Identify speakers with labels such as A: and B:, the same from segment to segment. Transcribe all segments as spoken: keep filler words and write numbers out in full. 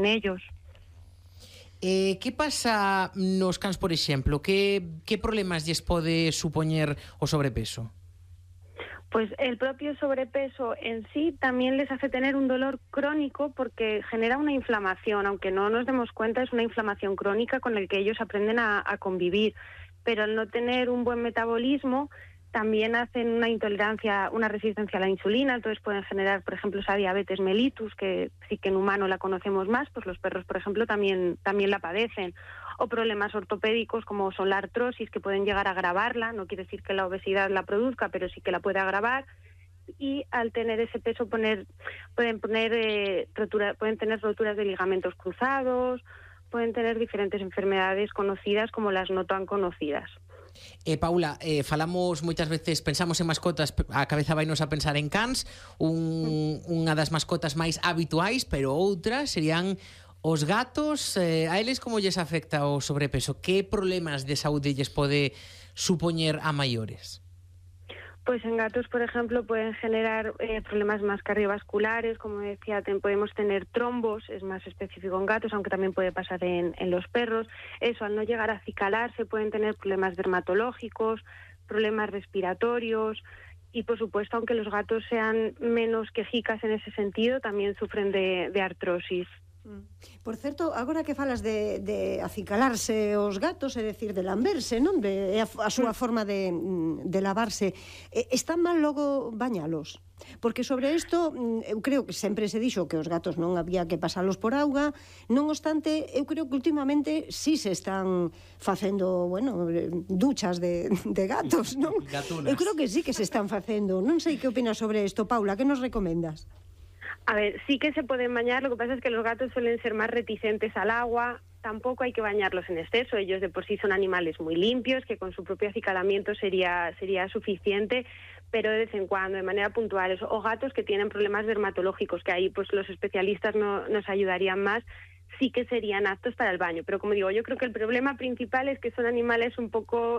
A: en ellos.
B: Eh, que pasa nos cans, por exemplo? Que, que problemas lles pode supoñer o sobrepeso?
A: Pues el propio sobrepeso en sí también les hace tener un dolor crónico porque genera una inflamación, aunque no nos demos cuenta, es una inflamación crónica con la que ellos aprenden a, a convivir. Pero al no tener un buen metabolismo, también hacen una intolerancia, una resistencia a la insulina, entonces pueden generar, por ejemplo, esa diabetes mellitus, que sí que en humano la conocemos más, pues los perros, por ejemplo, también, también la padecen. O problemas ortopédicos como son la artrosis, que pueden llegar a agravarla, no quiere decir que la obesidad la produzca, pero sí que la puede agravar. Y al tener ese peso poner, pueden, poner, eh, rotura, pueden tener roturas de ligamentos cruzados, pueden tener diferentes enfermedades conocidas como las no tan conocidas.
B: Eh, Paula, eh, falamos moitas veces, pensamos en mascotas, a cabeza vainos a pensar en cans, un, unha das mascotas máis habituais, pero outras serían os gatos. Eh, a eles como lles afecta o sobrepeso? Que problemas de saúde lles pode supoñer a maiores?
A: Pues en gatos, por ejemplo, pueden generar eh, problemas más cardiovasculares, como decía, ten, podemos tener trombos, es más específico en gatos, aunque también puede pasar en, en los perros. Eso, al no llegar a acicalarse, pueden tener problemas dermatológicos, problemas respiratorios y, por supuesto, aunque los gatos sean menos quejicas en ese sentido, también sufren de, de artrosis.
C: Por certo, agora que falas de, de acicalarse os gatos, é dicir, de lamberse, non? De, a, a súa forma de, de lavarse, eh, está mal logo bañalos? Porque sobre isto, eu creo que sempre se dixo que os gatos non había que pasalos por auga, non obstante, eu creo que últimamente sí se están facendo, bueno, duchas de, de gatos, non? Gatunas. Eu creo que sí que se están facendo. Non sei que opinas sobre isto, Paula, que nos recomendas?
A: A ver, sí que se pueden bañar, lo que pasa es que los gatos suelen ser más reticentes al agua, tampoco hay que bañarlos en exceso, ellos de por sí son animales muy limpios, que con su propio acicalamiento sería, sería suficiente, pero de vez en cuando, de manera puntual, o gatos que tienen problemas dermatológicos, que ahí pues los especialistas no, nos ayudarían más, sí que serían aptos para el baño. Pero como digo, yo creo que el problema principal es que son animales un poco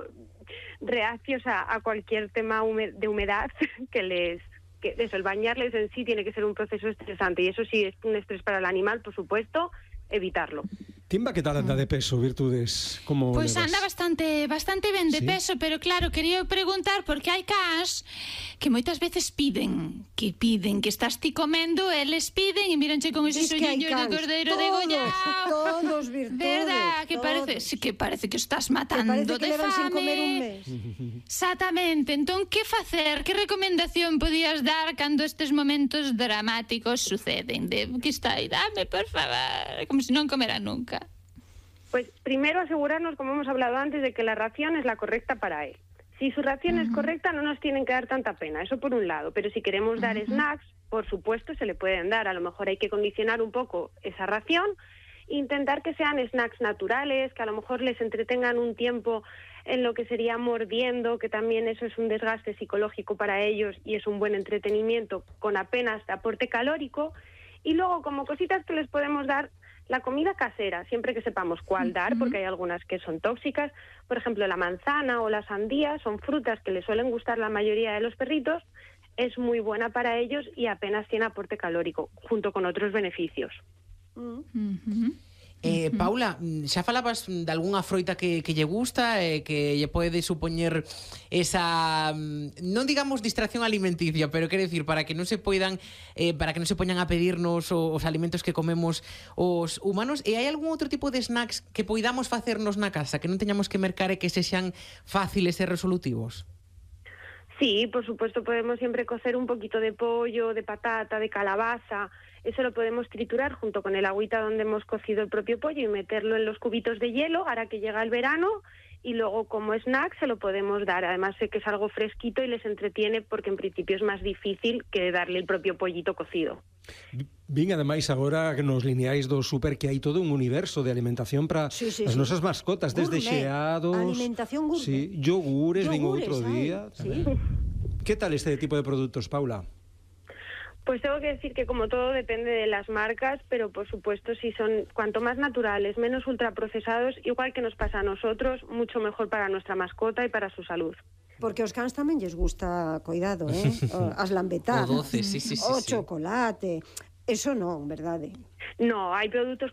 A: reacios a, a cualquier tema de humedad que les... que eso, el bañarles en sí tiene que ser un proceso estresante y eso sí es un estrés para el animal, por supuesto, evitarlo.
D: Timba, que tal anda de peso, Virtudes? Como
E: Pois pues
D: levas?
E: anda bastante bastante ben de
D: ¿Sí?
E: peso, pero claro, quería preguntar porque hai cans que moitas veces piden, que piden que estás ti comendo, eles piden e míranche con esos olliños de cordeiro degollado.
C: Todos, Virtudes.
E: Verdad, que
C: todos.
E: parece, sí, que parece que estás matando
C: que parece que
E: de
C: levan
E: fame.
C: sin comer un mes.
E: Exactamente. Entón, que facer? Que recomendación podías dar cando estes momentos dramáticos suceden? De que está aí, dame, por favor, como se non comera nunca.
A: Pues primero asegurarnos, como hemos hablado antes, de que la ración es la correcta para él. Si su ración uh-huh. es correcta, no nos tienen que dar tanta pena, eso por un lado. Pero si queremos dar uh-huh. snacks, por supuesto se le pueden dar. A lo mejor hay que condicionar un poco esa ración, intentar que sean snacks naturales, que a lo mejor les entretengan un tiempo en lo que sería mordiendo, que también eso es un desgaste psicológico para ellos y es un buen entretenimiento con apenas aporte calórico. Y luego, como cositas que les podemos dar, la comida casera, siempre que sepamos cuál dar, porque hay algunas que son tóxicas. Por ejemplo, la manzana o la sandía son frutas que les suelen gustar la mayoría de los perritos, es muy buena para ellos y apenas tiene aporte calórico, junto con otros beneficios.
E: Uh-huh.
B: Eh, Paula, xa falabas de algunha froita que, que lle gusta e eh, que lle pode supoñer esa, non digamos distracción alimenticia, pero quero decir, para que non se poidan eh, para que non se poñan a pedirnos os, os alimentos que comemos os humanos. E hai algún outro tipo de snacks que poidamos facernos na casa, que non teñamos que mercar e que sexan fáciles e resolutivos?
A: Sí, por supuesto, podemos siempre cocer un poquito de pollo, de patata, de calabaza. Eso lo podemos triturar junto con el agüita donde hemos cocido el propio pollo y meterlo en los cubitos de hielo ahora que llega el verano, y luego como snack se lo podemos dar. Además sé que es algo fresquito y les entretiene porque en principio es más difícil que darle el propio pollito cocido.
D: Vin, ademais, agora que nos lineais do super que hai todo un universo de alimentación para
C: sí, sí,
D: as
C: sí.
D: nosas mascotas, desde
C: Gourmet.
D: xeados,
C: Alimentación gourmet.
D: sí, yogures, vin
C: Yogures,
D: outro día.
C: sí.
D: Que tal este tipo de produtos, Paula?
A: Pues tengo que decir que como todo depende de las marcas, pero por supuesto si son cuanto más naturales, menos ultraprocesados, igual que nos pasa a nosotros, mucho mejor para nuestra mascota y para su salud.
C: Porque aos cans tamén lles gusta, cuidado, eh? As lambetadas,
B: o doce, sí, sí, sí,
C: o
B: sí.
C: chocolate. Eso non, verdade?
A: No, hay productos